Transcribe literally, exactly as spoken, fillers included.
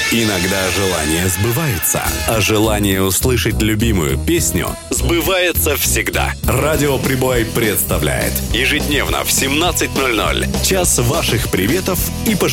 Иногда желание сбывается, а желание услышать любимую песню сбывается всегда. Радио Прибой представляет ежедневно в семнадцать ноль ноль час ваших приветов и пожеланий.